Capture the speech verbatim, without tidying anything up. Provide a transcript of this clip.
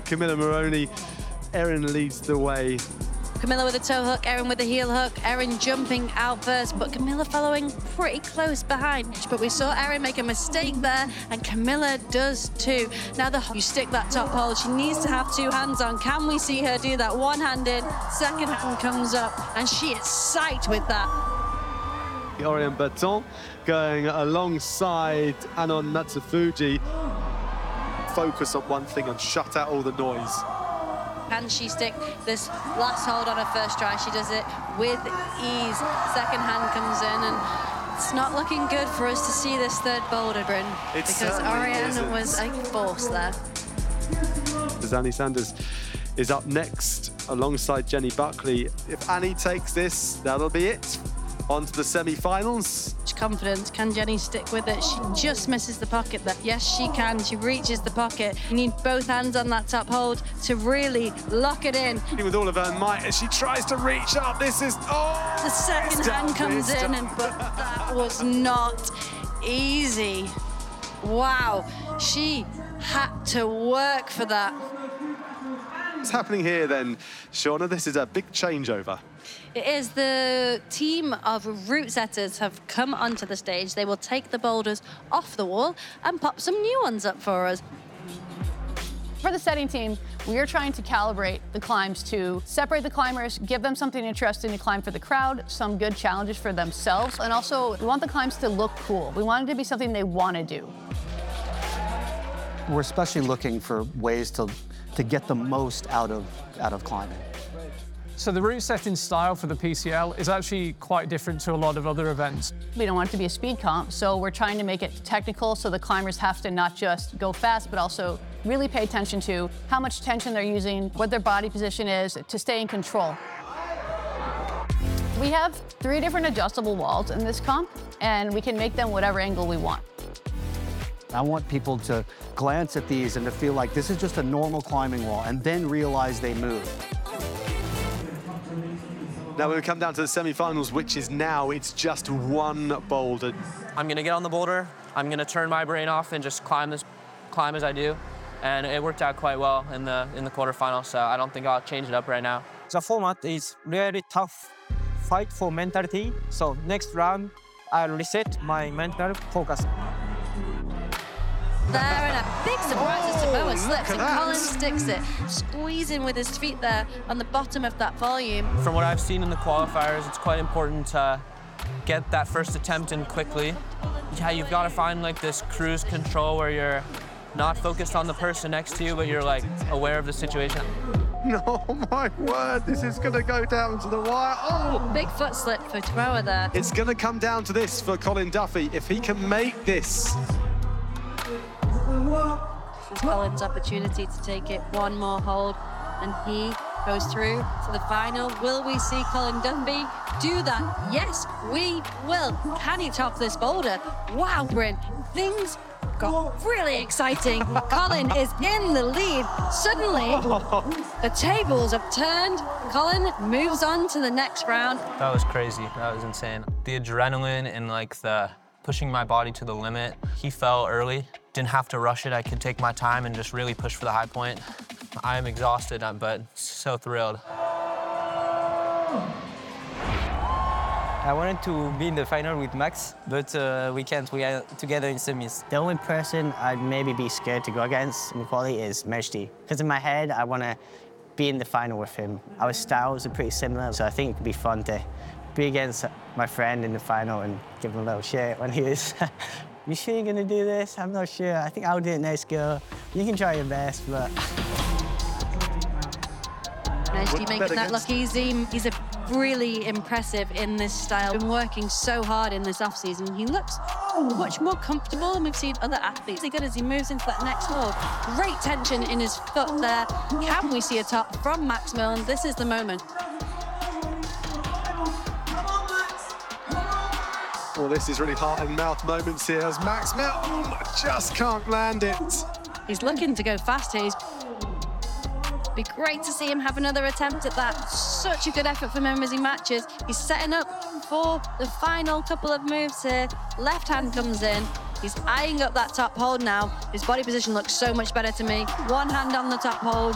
Camilla Moroni. Erin leads the way. Camilla with a toe hook, Erin with a heel hook, Erin jumping out first, but Camilla following pretty close behind. But we saw Erin make a mistake there, and Camilla does too. Now the you stick that top hold, she needs to have two hands on. Can we see her do that? One-handed, second hand comes up, and she is psyched with that. Oriane Berton going alongside Anon Natsufuji. Focus on one thing and shut out all the noise. Can she stick this last hold on her first try? She does it with ease. Second hand comes in, and it's not looking good for us to see this third boulder, Bryn, It's because Oriane isn't. was a force there. Annie Sanders is up next alongside Jenny Buckley. If Annie takes this, that'll be it. On to the semi-finals. Confidence. Can Jenny stick with it? She just misses the pocket there. Yes, she can. She reaches the pocket. You need both hands on that top hold to really lock it in. With all of her might as she tries to reach up. This is, oh! The second hand comes in, and but that was not easy. Wow, she had to work for that. What's happening here then, Shauna? This is a big changeover. It is. The team of route setters have come onto the stage. They will take the boulders off the wall and pop some new ones up for us. For the setting team, we are trying to calibrate the climbs to separate the climbers, give them something interesting to climb for the crowd, some good challenges for themselves, and also we want the climbs to look cool. We want it to be something they want to do. We're especially looking for ways to, to get the most out of, out of climbing. So the route setting style for the P C L is actually quite different to a lot of other events. We don't want it to be a speed comp, so we're trying to make it technical so the climbers have to not just go fast, but also really pay attention to how much tension they're using, what their body position is, to stay in control. We have three different adjustable walls in this comp, and we can make them whatever angle we want. I want people to glance at these and to feel like this is just a normal climbing wall, and then realize they move. Now we come down to the semi-finals, which is now, it's just one boulder. I'm gonna get on the boulder, I'm gonna turn my brain off and just climb this, climb as I do. And it worked out quite well in the, in the quarterfinals, so I don't think I'll change it up right now. The format is really tough fight for mentality, so next round, I'll reset my mental focus. There, and a big surprise as Samoa Oh, slips, and that. Colin sticks it, squeezing with his feet there on the bottom of that volume. From what I've seen in the qualifiers, it's quite important to get that first attempt in quickly. Yeah, you've got to find like this cruise control where you're not focused on the person next to you, but you're like aware of the situation. No, my word, this is gonna go down to the wire. Oh! Big foot slip for Samoa there. It's gonna come down to this for Colin Duffy. If he can make this, This is Colin's opportunity to take it one more hold, and he goes through to the final. Will we see Colin Duffy do that? Yes, we will. Can he top this boulder? Wow, Bryn, things got really exciting. Colin is in the lead. Suddenly, the tables have turned. Colin moves on to the next round. That was crazy, that was insane. The adrenaline and like the pushing my body to the limit. He fell early, didn't have to rush it. I could take my time and just really push for the high point. I am exhausted, but so thrilled. I wanted to be in the final with Max, but uh, we can't. We are together in semis. The only person I'd maybe be scared to go against in quality is Mejdi. Because in my head, I want to be in the final with him. Our styles are pretty similar, so I think it would be fun to be against my friend in the final and give him a little shit when he was, you sure you're gonna do this? I'm not sure. I think I'll do it next go. You can try your best, but... Mejdi making that look easy. He's a really impressive in this style. Been working so hard in this off-season. He looks much more comfortable than we've seen other athletes. As good as he moves into that next hold. Great tension in his foot there. Can we see a top from Max Milne? This is the moment. well, this is really heart and mouth moments here as Max Milne just can't land it. He's looking to go fast here. He's Be great to see him have another attempt at that. Such a good effort from him as he matches. He's setting up for the final couple of moves here. Left hand comes in. He's eyeing up that top hold now. His body position looks so much better to me. One hand on the top hold.